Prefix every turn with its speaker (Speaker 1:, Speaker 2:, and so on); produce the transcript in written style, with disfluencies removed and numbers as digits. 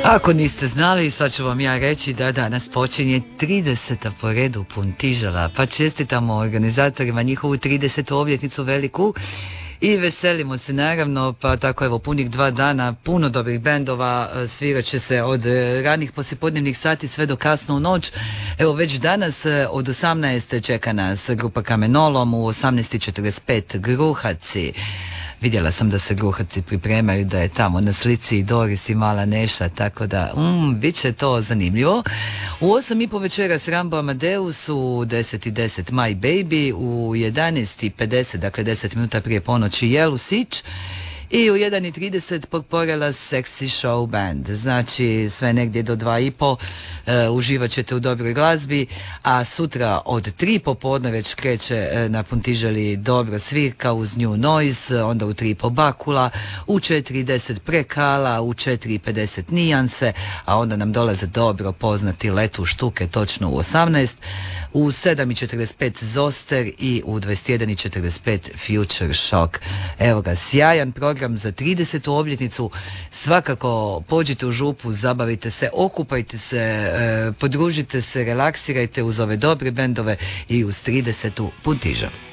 Speaker 1: Ako niste znali, sad ću vam ja reći da danas počinje 30. po redu Puntižala, pa čestitamo organizatorima njihovu 30. obljetnicu veliku i veselimo se naravno, pa tako evo punih 2 dana, puno dobrih bendova, svirat će se od ranih poslijepodnevnih sati sve do kasno u noć. Evo već danas od 18. čeka nas grupa Kamenolom, u 18.45 Gruhaci. Vidjela sam da se Gruhaci pripremaju, da je tamo na slici i Doris i mala Neša, tako da bit će to zanimljivo. U 8.30 večeras Rambo Amadeus, u 10.10 My Baby, u 11.50, dakle 10 minuta prije ponoći Jelu Sić, i u 1.30 Porporela Sexy Show Band. Znači sve negdje do 2.30 uživat ćete u dobroj glazbi, a sutra od 3 popodne već kreće na Puntižali dobro svirka uz New Noise, onda u 3.30 Bakula, u 4.10 Prekala, u 4.50 Nijanse, a onda nam dolaze dobro poznati Letu Štuke točno u 18, u 7.45 Zoster i u 21.45 Future Shock. Evo ga, sjajan program za 30. obljetnicu. Svakako pođite u župu, zabavite se, okupajte se, podružite se, relaksirajte uz ove dobre bendove i uz 30. Puntiža.